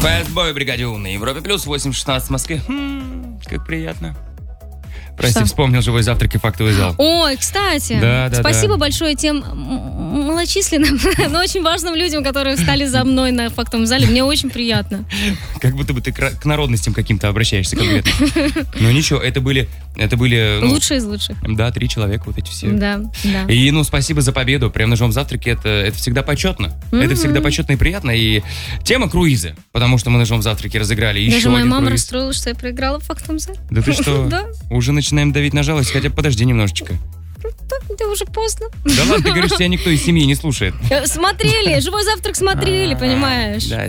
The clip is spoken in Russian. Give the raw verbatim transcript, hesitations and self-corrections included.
Фастбой, бригадю на Европе плюс восемь шестнадцать в Москве. Хм, как приятно. Прости, Что? вспомнил живой завтрак и фактовый зал. Ой, кстати, Да, да, спасибо да. большое тем м- малочисленным, но очень важным людям, которые встали за мной на фактовом зале. Мне очень приятно. Как будто бы ты к к народностям каким-то обращаешься конкретно. Но ничего, это были... Это были ну, Лучшие из лучших. да, три человека, вот эти все. Да, да. И, ну, спасибо за победу. Прям на живом завтраке это, это всегда почетно. Это всегда почетно и приятно. И тема круиза, потому что мы на живом завтраке разыграли еще Даже моя один мама круиз. расстроилась, что я проиграла в фактовом зале. Да ты что? Да. Уже начинаем давить на жалость, хотя подожди немножечко. Да уже поздно. Да ладно, ты говоришь, тебя никто из семьи не слушает. Смотрели, живой завтрак смотрели, А, понимаешь? Да,